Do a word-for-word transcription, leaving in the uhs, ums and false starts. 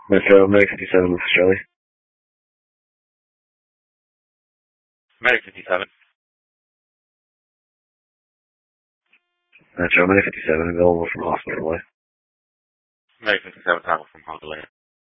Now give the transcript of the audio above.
Metro, Medic fifty-seven, this is Charlie. Medic fifty-seven. Metro, Medic fifty-seven, available from hospital. Medic fifty-seven, travel from Honolulu.